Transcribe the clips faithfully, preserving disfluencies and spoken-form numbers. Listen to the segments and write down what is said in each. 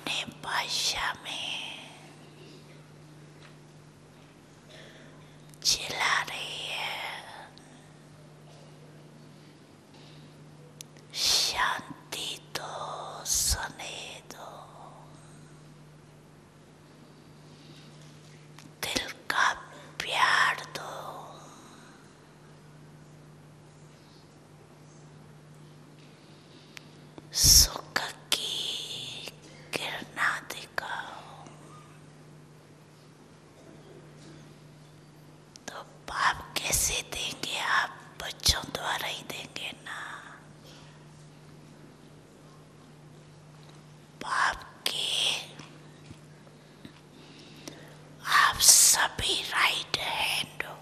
अपने भाषा में चिल्ला रही है, शांति दो, सुने दो, दिल का प्यार दो, सुख की किरणा दिखाओ। तो बाप कैसे देंगे? आप बच्चों द्वारा ही देंगे ना। बाप के आप सभी राइट हैंड हो।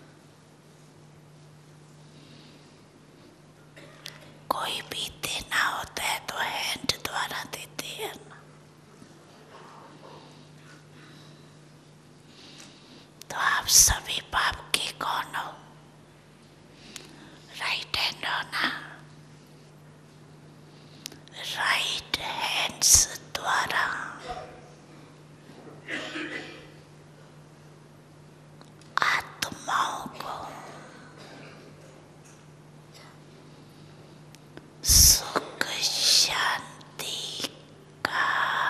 कोई भी देना होता है तो हैंड द्वारा देते हैं ना। तो आप सभी बाप के कौन हो? राइट हैंड हो ना। राइट हैंड्स द्वारा आत्माओं को सुख शांति का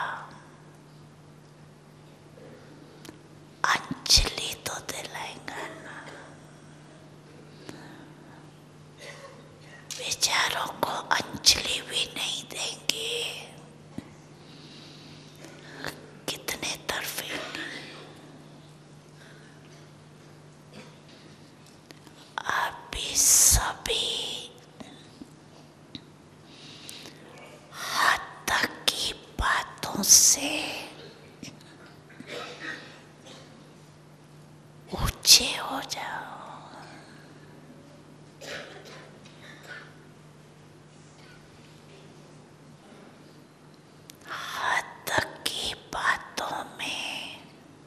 अंजलि तो दिलाएगा ना। विचारों को अंजलि भी नहीं देंगे। कितने तरफे आप भी सभी हाथ तक की बातों से ऊंचे हो जाओ। हाथ तक की बातों में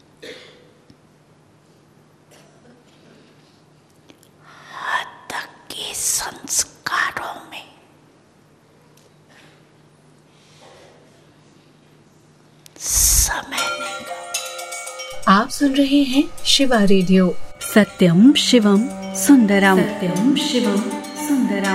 हाथ तक के संस्कारों में समय नहीं। आप सुन रहे हैं शिवा रेडियो। सत्यम शिवम सुंदरम। सत्यम शिवम सुंदरम।